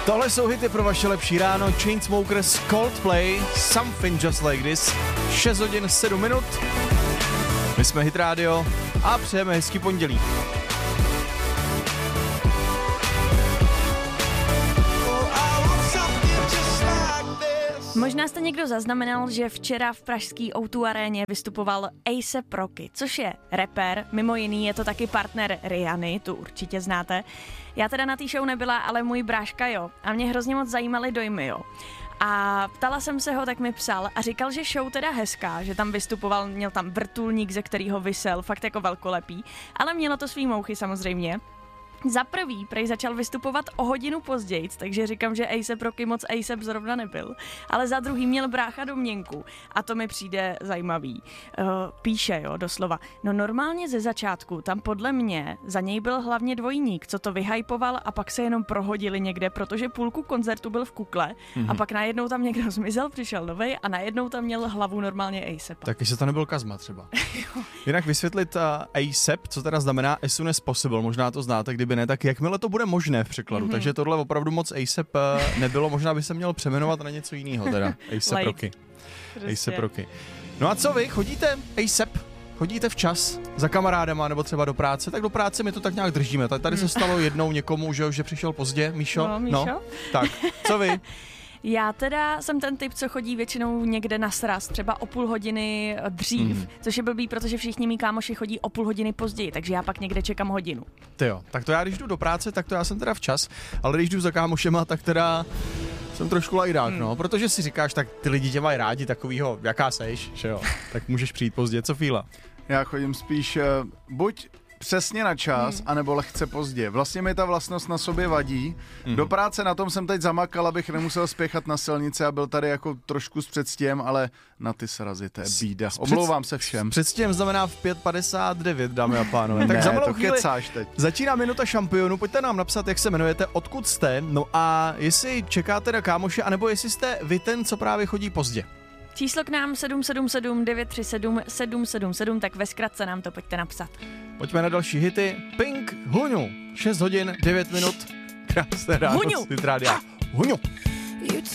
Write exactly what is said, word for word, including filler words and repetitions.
Tohle jsou hity pro vaše lepší ráno. Chainsmokers, Coldplay, Something Just Like This. šest hodin sedm minut. My jsme Hit Radio a přejeme hezký pondělí. Možná jste někdo zaznamenal, že včera v pražský ó dva aréně vystupoval A$ep Rocky, což je rapper, mimo jiný je to taky partner Rihanny, tu určitě znáte. Já teda na té show nebyla, ale můj bráška jo, a mě hrozně moc zajímaly dojmy, jo. A ptala jsem se ho, tak mi psal a říkal, že show teda hezká, že tam vystupoval, měl tam vrtulník, ze kterého visel, fakt jako velkolepý, ale mělo to svý mouchy samozřejmě. Za prvý prej začal vystupovat o hodinu později, takže říkám, že A$ep Rocky moc A$ep zrovna nebyl. Ale za druhý měl brácha domněnku a to mi přijde zajímavý. Uh, píše, jo, doslova. No normálně ze začátku tam podle mě za něj byl hlavně dvojník, co to vyhypoval a pak se jenom prohodili někde, protože půlku koncertu byl v kukle mm-hmm. a pak najednou tam někdo zmizel, přišel novej a najednou tam měl hlavu normálně A$epa. Tak jestli to nebyl Kazma třeba. Jinak vysvětlit uh, A$ep, co teda znamená as soon as possible, možná to znáte, kdyby ne, tak jakmile to bude možné v překladu. Mm-hmm. Takže tohle opravdu moc A$ep nebylo, možná by se měl přeměnovat na něco jiného teda. A$ep Rocky. A$ep Rocky. No a co vy, chodíte A$ep? Chodíte včas za kamarádama nebo třeba do práce? Tak do práce my to tak nějak držíme. Tady se stalo jednou někomu, že, že přišel pozdě, Míšo? No, Míšo? No, tak, co vy? Já teda jsem ten typ, co chodí většinou někde na sraz, třeba o půl hodiny dřív, mm. což je blbý, protože všichni mý kámoši chodí o půl hodiny později, takže já pak někde čekám hodinu. Ty jo, tak to já když jdu do práce, tak to já jsem teda včas, ale když jdu za kámošema, tak teda jsem trošku lajdák, mm. no, protože si říkáš, tak ty lidi tě mají rádi takovýho, jaká seš, že jo, tak můžeš přijít pozdě, co Fíla? Já chodím spíš uh, buď přesně na čas, hmm. anebo lehce pozdě. Vlastně mi ta vlastnost na sobě vadí. Hmm. Do práce na tom jsem teď zamakal, abych nemusel spěchat na silnici a byl tady jako trošku s předstihem, ale na ty srazy, to je bída. Omlouvám se všem. Předstihem znamená v pět padesát devět, dámy a pánové. Tak ne, za malou to chvíli kecáš teď. Začíná minuta šampionu, pojďte nám napsat, jak se jmenujete, odkud jste, no a jestli čekáte na kámoše, anebo jestli jste vy ten, co právě chodí pozdě. Číslo k nám sedm sedm sedm devět tři sedm sedm sedm sedm, tak ve zkratce nám to pojďte napsat. Pojďme na další hity. Pink, Huňu, šest hodin, devět minut. Krásné ráno. Huňu. Huňu.